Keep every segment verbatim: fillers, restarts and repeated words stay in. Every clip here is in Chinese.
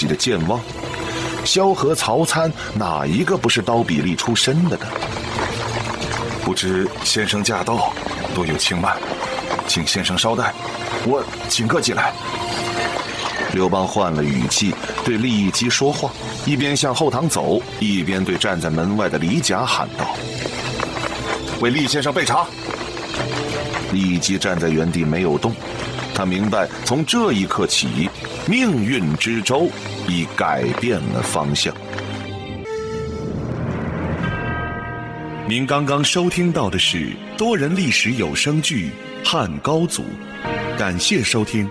的健忘。萧何、曹参哪一个不是刀比例出身的呢？ 不知先生驾到，多有轻慢，请先生稍待，我请客起来。 刘邦换了语气对利益姬说话，一边向后堂走，一边对站在门外的李甲喊道： 为厉先生备茶。 利益姬站在原地没有动，他明白从这一刻起，命运之舟已改变了方向。 您刚刚收听到的是多人历史有声剧《汉高祖》，感谢收听。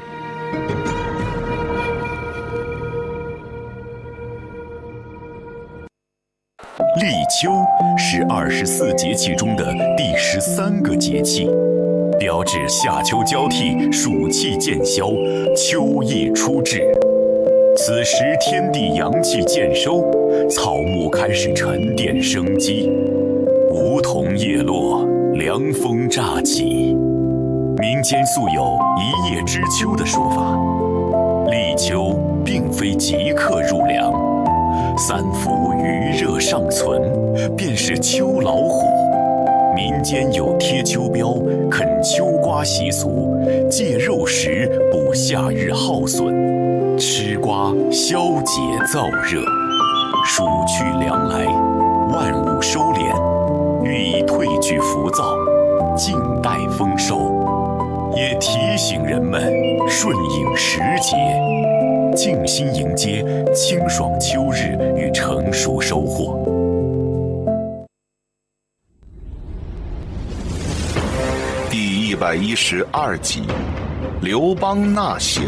立秋是二十四节气中的第十三个节气，标志夏秋交替，暑气渐消，秋意初至。此时天地阳气渐收，草木开始沉淀生机，梧桐叶落，凉风乍起。民间素有一叶知秋的说法，立秋并非即刻入凉，三伏余热尚存，便是秋老虎。民间有贴秋膘、啃秋瓜习俗，借肉食补夏日耗损，吃瓜消解燥热。暑去凉来，万物收敛，寓意退去浮躁，静待丰收，也提醒人们顺应时节，静心迎接清爽秋日与成熟收获。 第一百一十二集，刘邦纳贤。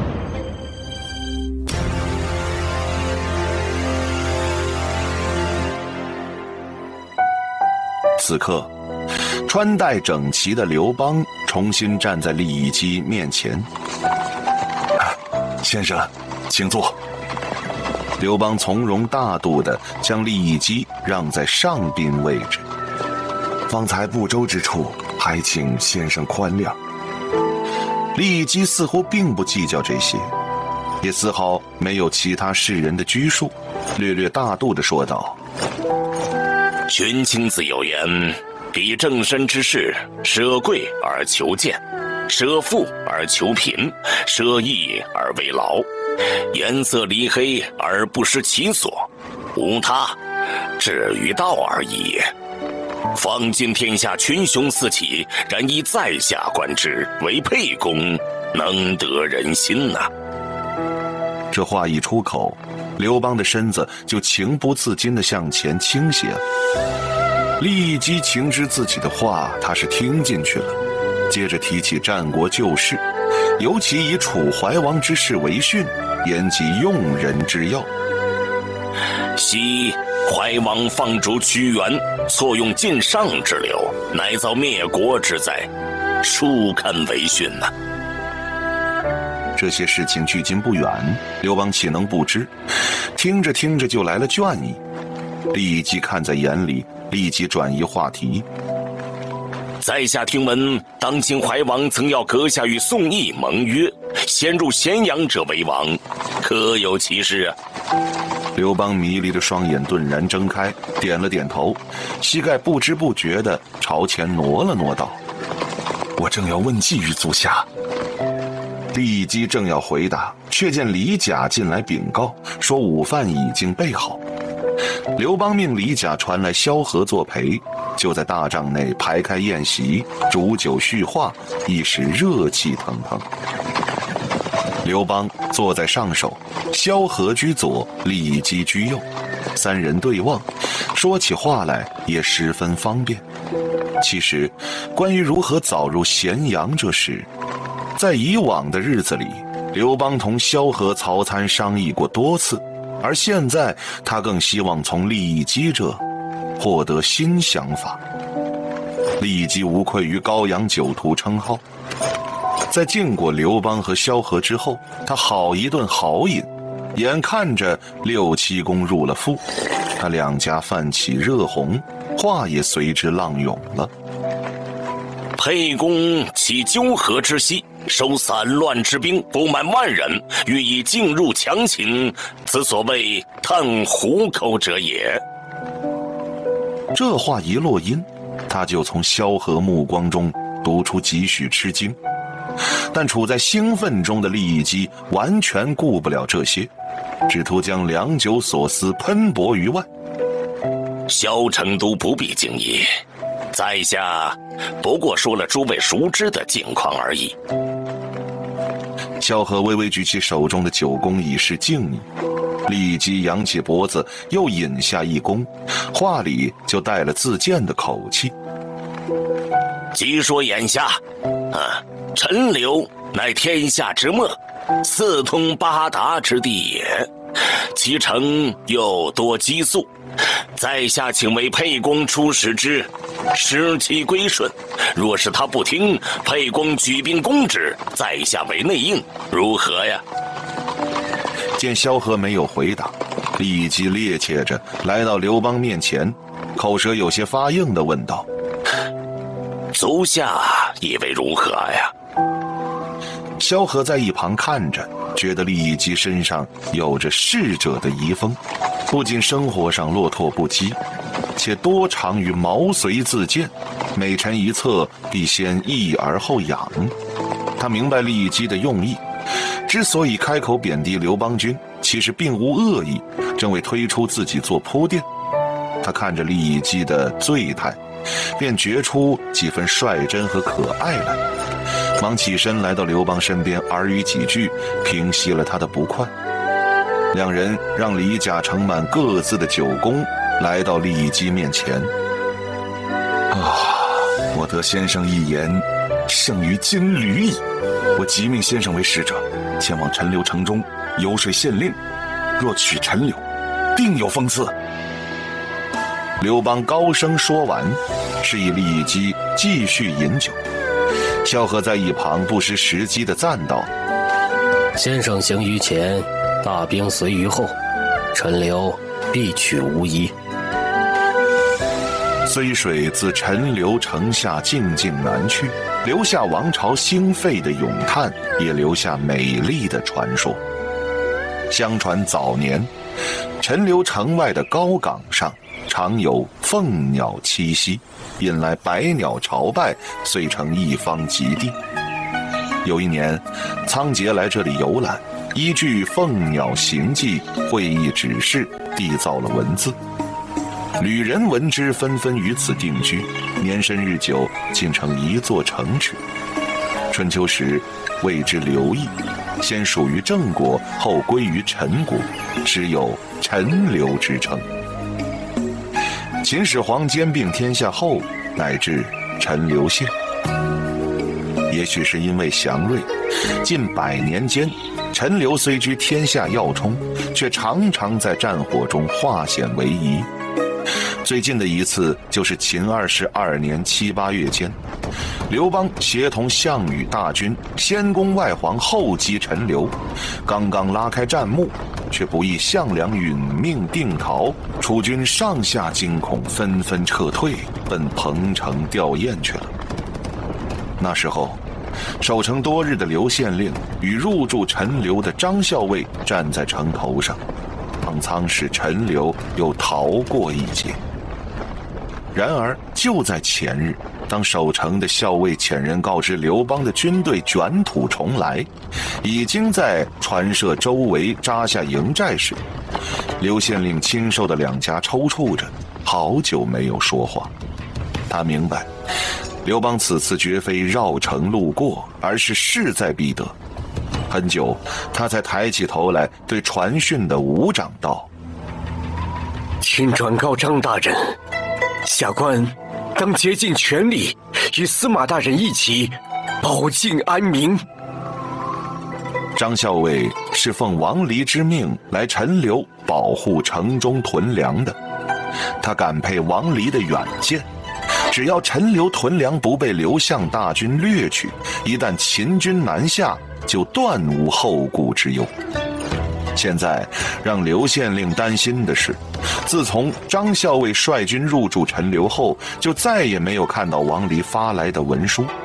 此刻，穿戴整齐的刘邦重新站在利益姬面前。 啊，先生，请坐。 刘邦从容大度地将利益姬让在上宾位置。 方才不周之处，还请先生宽谅。 利益姬似乎并不计较这些，也丝毫没有其他士人的拘束，略略大度地说道： 荀卿子有言，彼正身之事，舍贵而求贱，舍富而求贫，舍易而为劳，颜色离黑而不失其所，无他，至于道而已也。方今天下群雄四起，然以在下观之，为沛公，能得人心呐、啊。 这话一出口，刘邦的身子就情不自禁地向前倾斜了。利益姬情知自己的话他是听进去了，接着提起战国旧事，尤其以楚怀王之事为训，言及用人之要。 昔怀王放逐屈原，错用晋上之流，乃遭灭国之灾，殊堪为训呐、啊。 这些事情距今不远，刘邦岂能不知？听着听着就来了倦意。利益姬看在眼里，立即转移话题。 在下听闻，当今怀王曾要阁下与宋义盟约，先入咸阳者为王，可有其事啊？ 刘邦迷离的双眼顿然睁开，点了点头，膝盖不知不觉地朝前挪了挪道： 我正要问计于足下。 利益姬正要回答，却见李甲进来禀告，说午饭已经备好。刘邦命李甲传来萧何作陪，就在大帐内排开宴席，煮酒叙话，一时热气腾腾。刘邦坐在上首，萧何居左，利益姬居右，三人对望，说起话来也十分方便。其实，关于如何早入咸阳这事，在以往的日子里，刘邦同萧何、曹参商议过多次，而现在他更希望从利益姬这获得新想法。利益姬无愧于高阳酒徒称号，在敬过刘邦和萧何之后，他好一顿豪饮，眼看着六七公入了腹，他两家泛起热红，话也随之浪涌了。 沛公起纠合之夕， 收散乱之兵不满万人，欲以进入强秦，此所谓探虎口者也。 这话一落音，他就从萧何目光中读出几许吃惊，但处在兴奋中的利益姬完全顾不了这些，只图将良久所思喷薄于外。 萧成都不必惊疑，在下不过说了诸位熟知的境况而已。 萧何微微举起手中的酒弓以示敬意，立即扬起脖子又饮下一弓，话里就带了自荐的口气。 即说眼下啊，陈留乃天下之末，四通八达之地也，其城又多激素，在下请为沛公出使之，使其归顺。若是他不听，沛公举兵攻之，在下为内应，如何呀？ 见萧何没有回答，立即趔趄着来到刘邦面前，口舌有些发硬地问道： 足下以为如何呀？ 萧何在一旁看着，觉得利姬身上有着逝者的遗风，不仅生活上落拓不羁，且多长于毛遂自荐，每陈一策必先抑而后扬。他明白利姬的用意，之所以开口贬低刘邦军，其实并无恶意，正为推出自己做铺垫。他看着利姬的醉态，便觉出几分率真和可爱来，忙起身来到刘邦身边，耳语几句，平息了他的不快。两人让李甲盛满各自的酒弓，来到利姬面前。 啊，我得先生一言，胜于金驴矣。我即命先生为使者，前往陈留城中游说县令，若取陈留，定有封赐。 刘邦高声说完，示意利姬继续饮酒。萧何在一旁不失时机地赞道： 先生行于前，大兵随于后，陈留必取无疑。 睢水自陈留城下静静南去，留下王朝兴废的咏叹，也留下美丽的传说。相传早年，陈留城外的高岗上常有凤鸟栖息，引来百鸟朝拜，遂成一方极地。有一年，仓颉来这里游览，依据凤鸟行迹会议指示，缔造了文字。旅人闻之，纷纷于此定居，年深日久，竟成一座城池。春秋时谓之刘邑，先属于郑国，后归于陈国，只有陈留之称。秦始皇兼并天下后，乃至陈留县。也许是因为祥瑞，近百年间，陈留虽居天下要冲，却常常在战火中化险为夷。最近的一次就是秦二世二年七八月间，刘邦协同项羽大军先攻外黄，后击陈留，刚刚拉开战幕，却不意项梁殒命定陶，楚军上下惊恐，纷纷撤退，奔彭城吊唁去了。那时候，守城多日的刘县令与入驻陈留的张校尉站在城头上，方舱使陈留又逃过一劫。然而就在前日，当守城的校尉遣人告知刘邦的军队卷土重来，已经在船舍周围扎下营寨时，刘县令清瘦的两颊抽搐着，好久没有说话。他明白，刘邦此次绝非绕城路过，而是势在必得。很久，他才抬起头来，对传讯的伍长道： 请转告张大人，下官当竭尽全力，与司马大人一起保境安民。 张校尉是奉王离之命来陈留保护城中屯粮的，他感佩王离的远见，只要陈留屯粮不被刘项大军掠取，一旦秦军南下，就断无后顾之忧。现在让刘县令担心的是，自从张校尉率军入驻陈留后，就再也没有看到王离发来的文书。